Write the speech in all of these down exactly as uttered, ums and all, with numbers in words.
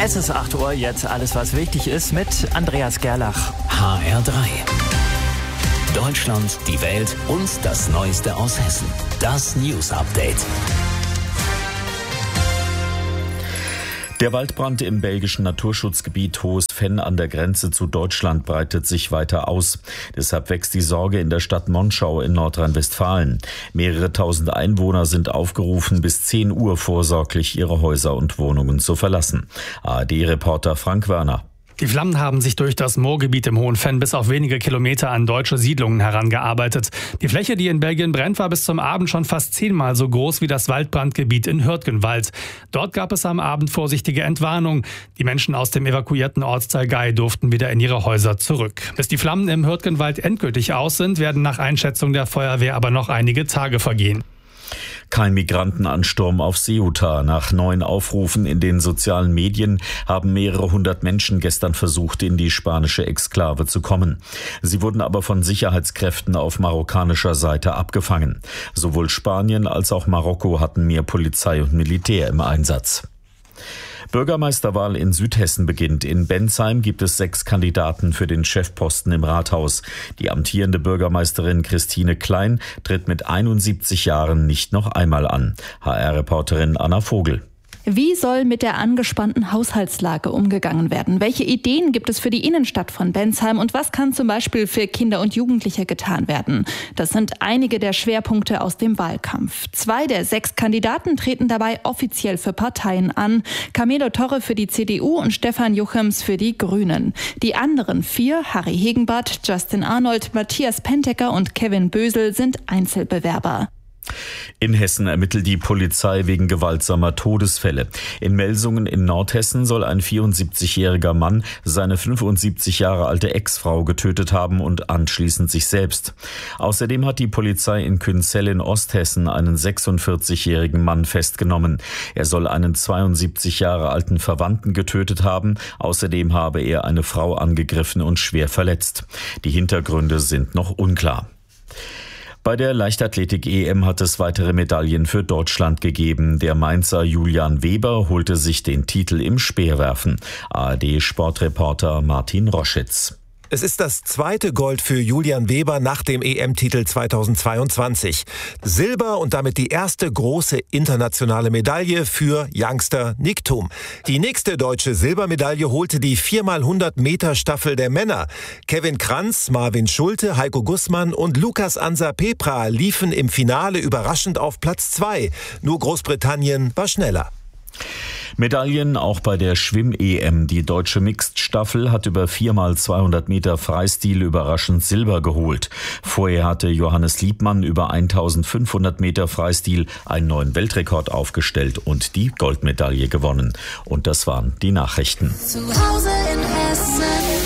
Es ist acht Uhr, jetzt alles, was wichtig ist, mit Andreas Gerlach. H R drei. Deutschland, die Welt und das Neueste aus Hessen. Das News Update. Der Waldbrand im belgischen Naturschutzgebiet Hohes Venn an der Grenze zu Deutschland breitet sich weiter aus. Deshalb wächst die Sorge in der Stadt Monschau in Nordrhein-Westfalen. Mehrere tausend Einwohner sind aufgerufen, bis zehn Uhr vorsorglich ihre Häuser und Wohnungen zu verlassen. A R D-Reporter Frank Werner. Die Flammen haben sich durch das Moorgebiet im Hohen Venn bis auf wenige Kilometer an deutsche Siedlungen herangearbeitet. Die Fläche, die in Belgien brennt, war bis zum Abend schon fast zehnmal so groß wie das Waldbrandgebiet in Hürtgenwald. Dort gab es am Abend vorsichtige Entwarnung. Die Menschen aus dem evakuierten Ortsteil Gei durften wieder in ihre Häuser zurück. Bis die Flammen im Hürtgenwald endgültig aus sind, werden nach Einschätzung der Feuerwehr aber noch einige Tage vergehen. Kein Migrantenansturm auf Ceuta. Nach neuen Aufrufen in den sozialen Medien haben mehrere hundert Menschen gestern versucht, in die spanische Exklave zu kommen. Sie wurden aber von Sicherheitskräften auf marokkanischer Seite abgefangen. Sowohl Spanien als auch Marokko hatten mehr Polizei und Militär im Einsatz. Bürgermeisterwahl in Südhessen beginnt. In Bensheim gibt es sechs Kandidaten für den Chefposten im Rathaus. Die amtierende Bürgermeisterin Christine Klein tritt mit einundsiebzig Jahren nicht noch einmal an. H R-Reporterin Anna Vogel. Wie soll mit der angespannten Haushaltslage umgegangen werden? Welche Ideen gibt es für die Innenstadt von Bensheim und was kann zum Beispiel für Kinder und Jugendliche getan werden? Das sind einige der Schwerpunkte aus dem Wahlkampf. Zwei der sechs Kandidaten treten dabei offiziell für Parteien an. Camilo Torre für die C D U und Stefan Juchems für die Grünen. Die anderen vier, Harry Hegenbarth, Justin Arnold, Matthias Pentecker und Kevin Bösel, sind Einzelbewerber. In Hessen ermittelt die Polizei wegen gewaltsamer Todesfälle. In Melsungen in Nordhessen soll ein vierundsiebzigjähriger Mann seine fünfundsiebzig Jahre alte Ex-Frau getötet haben und anschließend sich selbst. Außerdem hat die Polizei in Künzell in Osthessen einen sechsundvierzigjährigen Mann festgenommen. Er soll einen zweiundsiebzig Jahre alten Verwandten getötet haben. Außerdem habe er eine Frau angegriffen und schwer verletzt. Die Hintergründe sind noch unklar. Bei der Leichtathletik-E M hat es weitere Medaillen für Deutschland gegeben. Der Mainzer Julian Weber holte sich den Titel im Speerwerfen. A R D-Sportreporter Martin Roschitz. Es ist das zweite Gold für Julian Weber nach dem E M-Titel zweitausendzweiundzwanzig. Silber und damit die erste große internationale Medaille für Youngster Nick Thum. Die nächste deutsche Silbermedaille holte die vier mal hundert Meter Staffel der Männer. Kevin Kranz, Marvin Schulte, Heiko Gussmann und Lukas Ansa Pepra liefen im Finale überraschend auf Platz zwei. Nur Großbritannien war schneller. Medaillen auch bei der Schwimm-E M. Die deutsche Mixed-Staffel hat über vier mal zweihundert Meter Freistil überraschend Silber geholt. Vorher hatte Johannes Liebmann über eintausendfünfhundert Meter Freistil einen neuen Weltrekord aufgestellt und die Goldmedaille gewonnen. Und das waren die Nachrichten. Zu Hause in Hessen.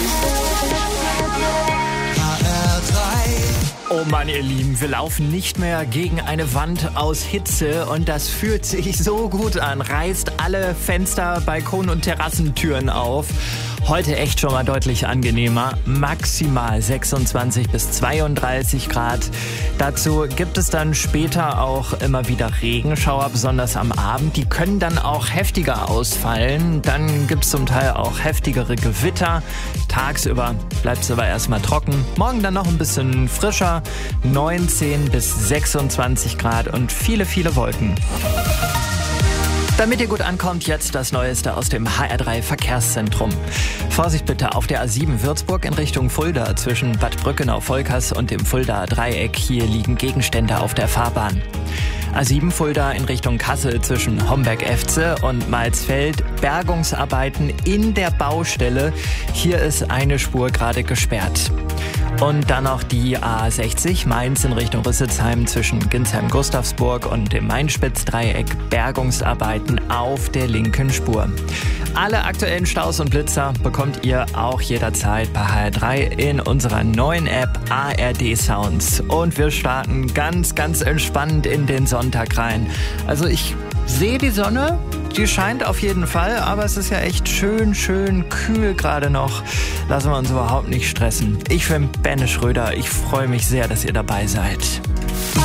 Oh Mann, ihr Lieben, wir laufen nicht mehr gegen eine Wand aus Hitze und das fühlt sich so gut an. Reißt alle Fenster, Balkon- und Terrassentüren auf. Heute echt schon mal deutlich angenehmer. Maximal sechsundzwanzig bis zweiunddreißig Grad. Dazu gibt es dann später auch immer wieder Regenschauer, besonders am Abend. Die können dann auch heftiger ausfallen. Dann gibt es zum Teil auch heftigere Gewitter. Tagsüber bleibt es aber erstmal trocken. Morgen dann noch ein bisschen frischer. neunzehn bis sechsundzwanzig Grad und viele, viele Wolken. Damit ihr gut ankommt, jetzt das Neueste aus dem H R drei Verkehrszentrum. Vorsicht bitte auf der A sieben Würzburg in Richtung Fulda. Zwischen Bad Brückenau-Volkers und dem Fuldaer Dreieck. Hier liegen Gegenstände auf der Fahrbahn. A sieben Fulda in Richtung Kassel zwischen Homberg-Efze und Malsfeld. Bergungsarbeiten in der Baustelle. Hier ist eine Spur gerade gesperrt. Und dann noch die A sechzig Mainz in Richtung Rüsselsheim zwischen Ginsheim-Gustavsburg und dem Mainspitz-Dreieck. Bergungsarbeiten auf der linken Spur. Alle aktuellen Staus und Blitzer bekommt ihr auch jederzeit bei H R drei in unserer neuen App A R D Sounds. Und wir starten ganz, ganz entspannend in den Sonntag rein. Also ich sehe die Sonne, die scheint auf jeden Fall, aber es ist ja echt schön, schön kühl gerade noch. Lassen wir uns überhaupt nicht stressen. Ich bin Benne Schröder, ich freue mich sehr, dass ihr dabei seid.